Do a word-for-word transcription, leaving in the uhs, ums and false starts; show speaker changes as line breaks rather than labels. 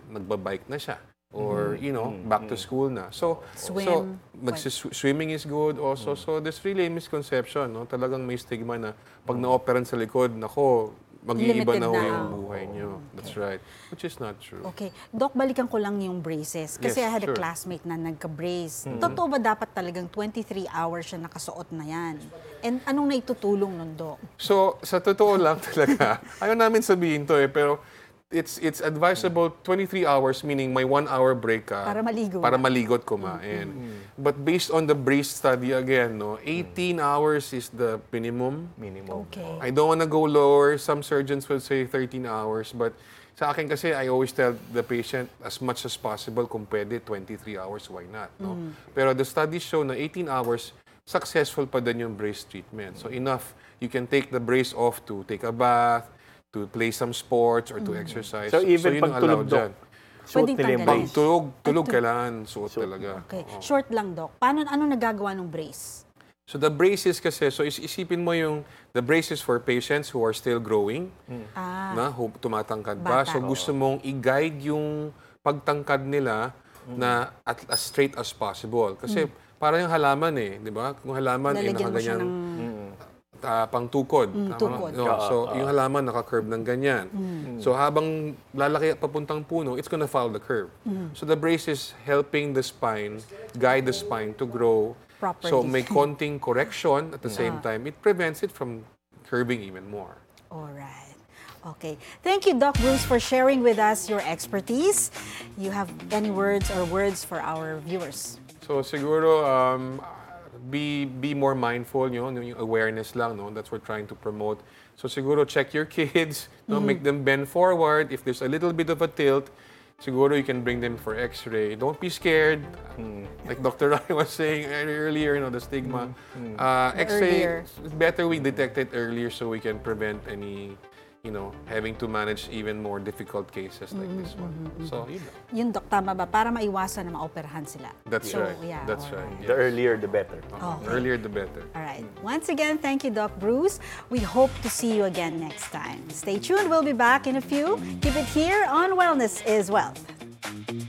nagbabike na siya. Or, you know, back to school na. So,
Swim.
so magsis- swimming is good also. So, there's really a misconception, no? Talagang may stigma na pag na-operan sa likod, nako, mag-iiba
Limited
na ho
na.
yung buhay niyo. That's right. Which is not true.
Okay. Doc, balikan ko lang yung braces. Kasi
Yes,
I had a
sure.
classmate na nagka-brace. Totoo ba dapat talagang twenty-three hours siya nakasuot na yan? And anong naitutulong nun, Doc?
So, sa totoo lang talaga, ayaw namin sabihin to eh, pero it's it's advisable twenty-three hours, meaning may one hour break ka.
Para maligo.
Para maligot kumain. But based on the brace study again, no, eighteen hours is the minimum.
Minimum.
Okay.
I don't want to go lower. Some surgeons will say thirteen hours, but sa akin kasi, I always tell the patient as much as possible kung pwede, twenty-three hours, why not? No? Pero the studies show na eighteen hours, successful pa din yung brace treatment. So enough, you can take the brace off to take a bath, to play some sports, or to exercise.
So even
yun ang
pag tulog,
allowed
Doc,
dyan.
suot
Pwedeng
nila yung
tanggalin.
brace.
Tulog, tulog
Ay,
kailangan suot talaga.
Okay.
Oo.
Short lang, Doc. Paano, ano nagagawa ng brace?
So the braces kasi, so is- isipin mo yung, the braces for patients who are still growing,
Ah,
na who, tumatangkad ba.
Bata.
So gusto mong i-guide yung pagtangkad nila na at as straight as possible. Kasi parang yung halaman eh, di ba? Kung halaman eh,
lalagyan mo siya
nakaganyan,
ng...
ah, pang tukod. Tama ba?
tukod.
No, so yung halaman naka-curve ng ganyan. So habang lalaki at papuntang puno, it's gonna follow the curve. So the brace is helping the spine, guide the spine to grow.
Properly.
So may konting correction at the same time, it prevents it from curving even more.
Alright. Okay. Thank you, Doc Bruce, for sharing with us your expertise. You have any words or words for our viewers?
So siguro um, be be more mindful, you know, yung awareness lang, no? That's what we're trying to promote. So siguro check your kids, no, make them bend forward. If there's a little bit of a tilt, siguro you can bring them for X-ray. Don't be scared. Like Doctor Rai was saying earlier, you know, the stigma. Uh, X-ray,
earlier.
it's better we detect it earlier so we can prevent any, you know, having to manage even more difficult cases like this one. So, yun lang.
Yun, Doc, tama ba? Para maiwasan na maoperahan sila.
That's
So,
right.
yeah,
That's
alright.
right.
The earlier, the better.
Uh, Earlier the better.
All right. Once again, thank you, Doc Bruce. We hope to see you again next time. Stay tuned. We'll be back in a few. Keep it here on Wellness is Wealth.